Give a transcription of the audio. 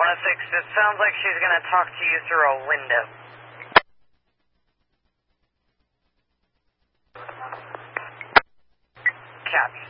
Essex, it sounds like she's going to talk to you through a window. Copy.